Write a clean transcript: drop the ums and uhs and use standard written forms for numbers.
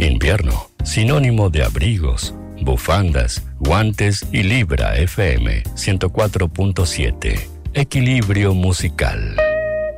Invierno, sinónimo de abrigos, bufandas, guantes y Libra FM 104.7. Equilibrio musical.